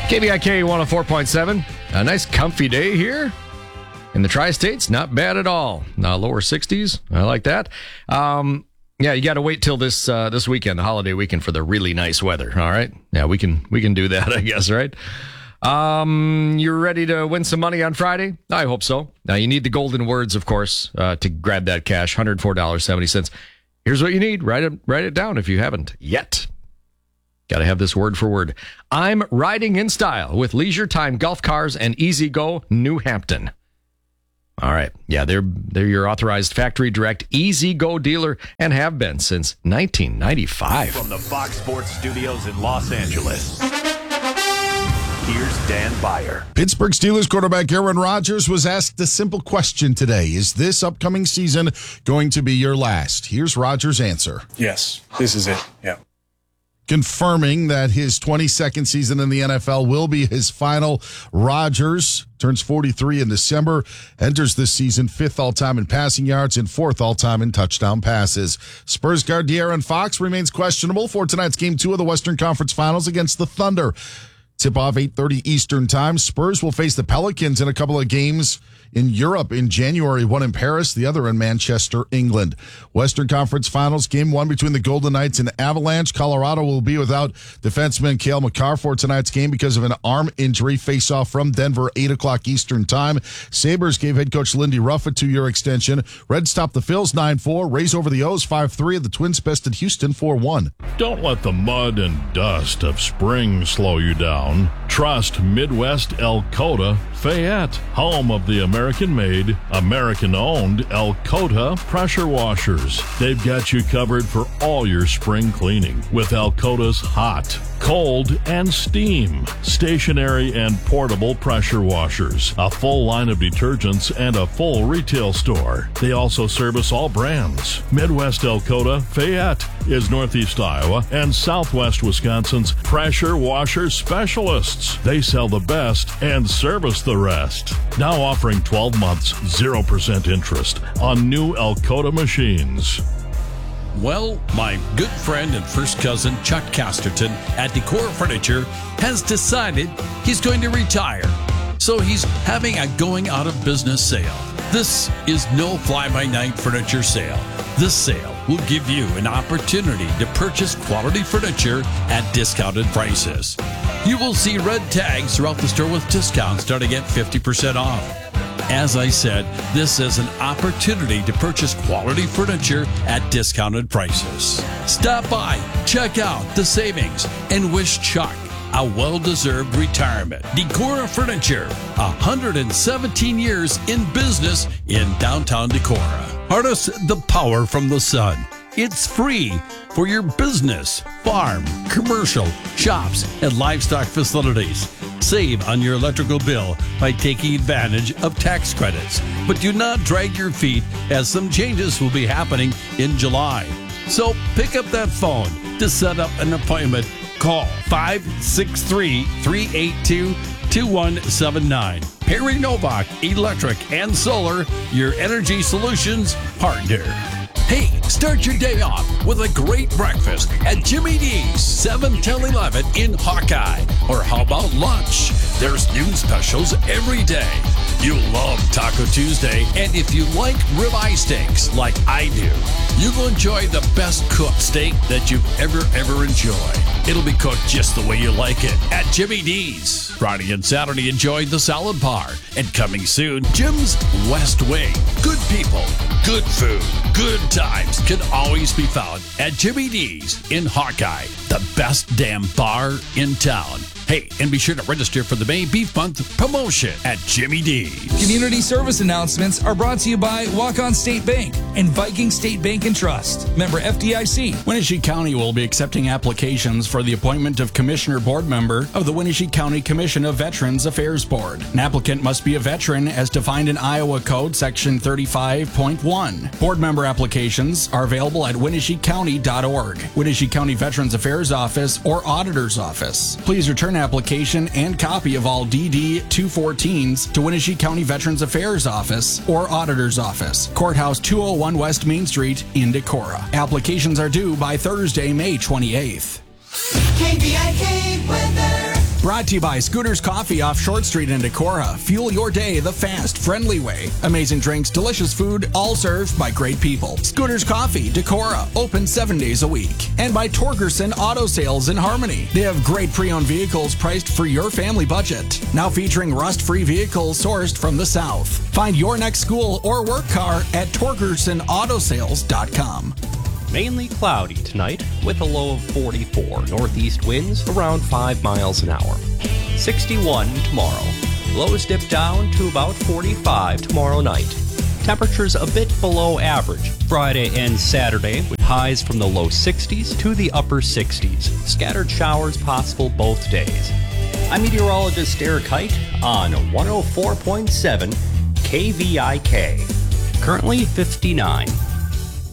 KBIK 104.7. A nice comfy day here in the Tri-States. Not bad at all. Lower 60s. I like that. Yeah, you got to wait till this weekend, the holiday weekend, for the really nice weather. All right. Yeah, we can do that, I guess, right? You're ready to win some money on Friday? I hope so. Now, you need the golden words, of course, to grab that cash, $104.70. Here's what you need. Write it down if you haven't yet. Got to have this word for word. I'm riding in style with Leisure Time Golf Cars and Easy Go New Hampton. All right. Yeah, they're your authorized factory direct Easy Go dealer and have been since 1995. From the Fox Sports Studios in Los Angeles, here's Dan Beyer. Pittsburgh Steelers quarterback Aaron Rodgers was asked a simple question today. Is this upcoming season going to be your last? Here's Rodgers' answer. Yes, this is it. Yeah. Confirming that his 22nd season in the NFL will be his final. Rodgers turns 43 in December, enters this season 5th all-time in passing yards and 4th all-time in touchdown passes. Spurs guard De'Aaron Fox remains questionable for tonight's Game 2 of the Western Conference Finals against the Thunder. Tip-off 8:30 Eastern Time. Spurs will face the Pelicans in a couple of games in Europe in January, one in Paris, the other in Manchester, England. Western Conference Finals, Game 1 between the Golden Knights and Avalanche. Colorado will be without defenseman Cale Makar for tonight's game because of an arm injury. Face-off from Denver, 8 o'clock Eastern Time. Sabres gave head coach Lindy Ruff a 2-year extension. Reds top the Phils 9-4. Rays over the O's 5-3. And the Twins bested Houston 4-1. Don't let the mud and dust of spring slow you down. Trust Midwest Elkota Fayette, home of the American-made, American-owned Elkota pressure washers. They've got you covered for all your spring cleaning with Elkota's hot, cold, and steam, stationary and portable pressure washers, a full line of detergents, and a full retail store. They also service all brands. Midwest Elkota Fayette is Northeast Iowa and Southwest Wisconsin's pressure washer specialists. They sell the best and service the rest. Now offering 12 months, 0% interest on new Elkota machines. Well, my good friend and first cousin Chuck Casterton at Decor Furniture has decided he's going to retire. So he's having a going out of business sale. This is no fly-by-night furniture sale. This sale will give you an opportunity to purchase quality furniture at discounted prices. You will see red tags throughout the store with discounts starting at 50% off. As I said, this is an opportunity to purchase quality furniture at discounted prices. Stop by, check out the savings, and wish Chuck a well-deserved retirement. Decorah Furniture, 117 years in business in downtown Decorah. Harness the power from the sun. It's free for your business, farm, commercial, shops, and livestock facilities. Save on your electrical bill by taking advantage of tax credits. But do not drag your feet, as some changes will be happening in July. So pick up that phone to set up an appointment. Call 563-382-2179. Perry Novak Electric and Solar, your energy solutions partner. Hey, start your day off with a great breakfast at Jimmy D's, 7 till 11 in Hawkeye. Or how about lunch? There's new specials every day. You'll love Taco Tuesday, and if you like ribeye steaks like I do, you will enjoy the best cooked steak that you've ever enjoyed. It'll be cooked just the way you like it at Jimmy D's. Friday and Saturday, enjoy the salad bar. And coming soon, Jim's West Wing. Good people, good food, good times can always be found at Jimmy D's in Hawkeye, the best damn bar in town. Hey, and be sure to register for the May Beef Month promotion at Jimmy D's. Community service announcements are brought to you by Walk-On State Bank and Viking State Bank and Trust. Member FDIC. Wenatchee County will be accepting applications for the appointment of Commissioner Board Member of the Wenatchee County Commission of Veterans Affairs Board. An applicant must be a veteran as defined in Iowa Code Section 35.1. Board member applications are available at WenatcheeCounty.org, Wenatchee County Veterans Affairs Office, or Auditor's Office. Please return application and copy of all DD 214s to Wenatchee County Veterans Affairs Office or Auditor's Office, Courthouse 201 West Main Street in Decorah. Applications are due by Thursday, May 28th. KBIK weather. Brought Brought to you by Scooters Coffee off Short Street in Decorah. Fuel your day the fast, friendly way. Amazing drinks, delicious food, all served by great people. Scooters Coffee, Decorah, open 7 days a week. And by Torgerson Auto Sales in Harmony. They have great pre-owned vehicles priced for your family budget. Now featuring rust-free vehicles sourced from the South. Find your next school or work car at TorgersonAutosales.com. Mainly cloudy tonight with a low of 44. Northeast winds around 5 miles an hour. 61 tomorrow. Lows dip down to about 45 tomorrow night. Temperatures a bit below average Friday and Saturday with highs from the low 60s to the upper 60s. Scattered showers possible both days. I'm meteorologist Eric Height on 104.7 KVIK. Currently 59.